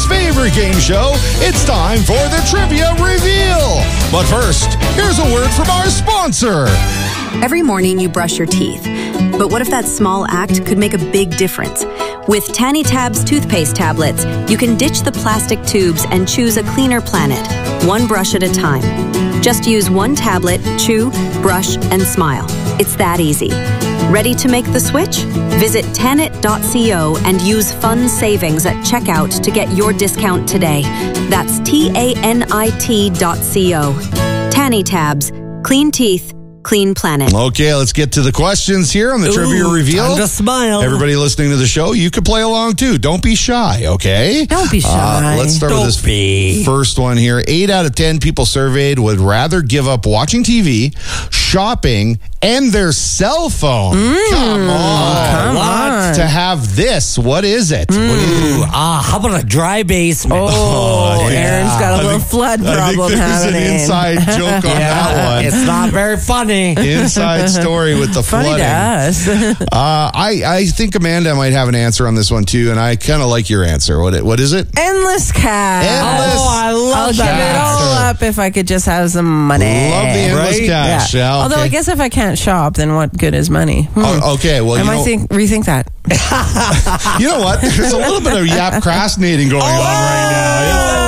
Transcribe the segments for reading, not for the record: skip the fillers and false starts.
favorite game show. It's time for the Trivia Reveal. But first, here's a word from our sponsor. Every morning you brush your teeth. But what if that small act could make a big difference? With Tanny Tabs toothpaste tablets, you can ditch the plastic tubes and choose a cleaner planet, one brush at a time. Just use one tablet, chew, brush, and smile. It's that easy. Ready to make the switch? Visit Tanit.co and use fun savings at checkout to get your discount today. That's TANIT.co. Tanny Tabs. Clean teeth. Clean planet. Okay, let's get to the questions here on the Trivia Reveal. Time to smile. Everybody listening to the show, you can play along too. Don't be shy, okay? Don't be shy. Let's start with this first one here. 8 out of 10 people surveyed would rather give up watching TV, shopping, and their cell phone. Come on. To have this. What is it? How about a dry basement? Aaron's got a little flood problem there's an happening. inside joke on that one. It's not very funny. Inside story with the Funny flooding. to us. I think Amanda might have an answer on this one too, and I kind of like your answer. What is it? Endless cash. Endless. I I'll love give it that. all up if I could just have some money. Love the endless Right? cash. Yeah. Yeah, okay. Although I guess if I can't shop, then what good is money? Oh, okay, well, I might rethink that. you know what? There's a little bit of procrastinating going on right now.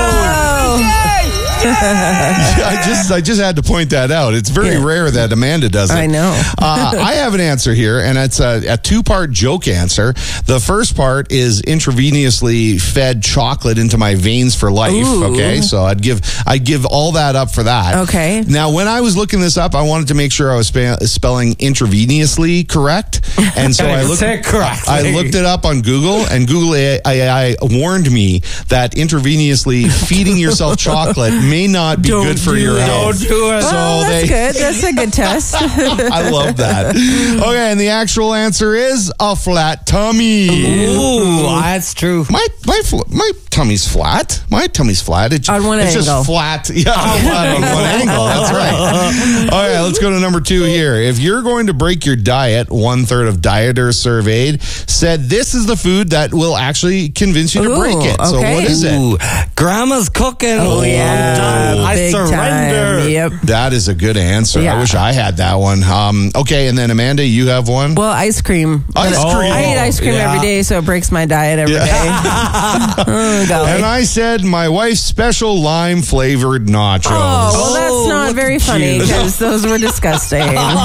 I just had to point that out. It's very rare that Amanda does it. I know. I have an answer here, and it's a two-part joke answer. The first part is intravenously fed chocolate into my veins for life. Ooh. Okay, so I'd give all that up for that. Okay. Now, when I was looking this up, I wanted to make sure I was spelling intravenously correct, and so I looked it up on Google, and Google AI warned me that intravenously feeding yourself chocolate may not be good for your health. Don't do it. So That's good. That's a good test. I love that. Okay, and the actual answer is a flat tummy. Ooh, that's true. My tummy's flat. My tummy's flat. It's On one just angle. flat. Yeah, flat on one angle. That's right. All right, let's go to number 2 here. If you're going to break your diet, 1/3 of dieters surveyed said this is the food that will actually convince you to break it. So okay. what is it? Ooh, Grandma's cooking. Oh, yeah. I Big surrender. time. Yep. That is a good answer. Yeah. I wish I had that one. Okay, and then Amanda, you have one? Well, ice cream. Ice cream. I eat ice cream every day, so it breaks my diet every day. Golly. And I said my wife's special lime flavored nachos. Oh, well, that's not look very at funny you. because those were disgusting.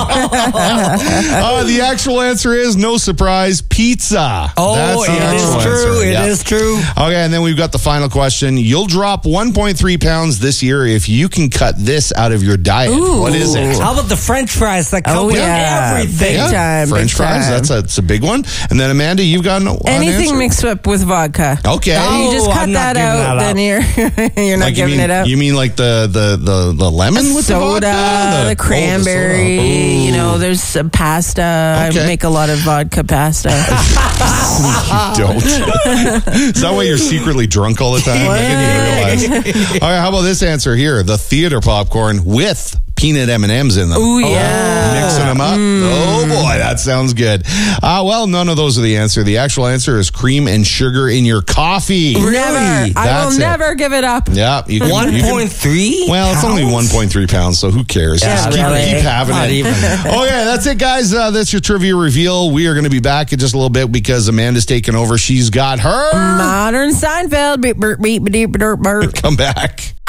The actual answer is, no surprise, pizza. That's the it actual is true. answer. It Yeah. is true. Okay, and then we've got the final question. You'll drop 1.3 pounds this year if you can cut this out of your diet. Ooh. What is it? How about the French fries that come Oh, with yeah. everything? Big time. French big fries. time. That's a big one. And then Amanda, you've got an Anything answer? mixed up with vodka. Okay. You just cut I'm not that giving out, that then you're not Like, giving it up. You mean like the lemon with soda, the vodka? the cranberry. Ooh. You know, there's some pasta. Okay. I make a lot of vodka pasta. You don't. Is that why you're secretly drunk all the time? I didn't even realize. All right, how about this answer here? The theater popcorn with peanut M&Ms in them. Ooh, yeah. Mixing them up. Oh, boy, that sounds good. Well, none of those are the answer. The actual answer is cream and sugar in your coffee. Never. I That's will it. never give it up. Yeah. You can, 1.3? well, it's only 1.3 pounds, so who cares? Just keep having Not it. even. Okay, that's it, guys. That's your trivia reveal. We are going to be back in just a little bit because Amanda's taking over. She's got her. Modern Seinfeld. Beep, beep, beep, beep, beep, beep. Come back.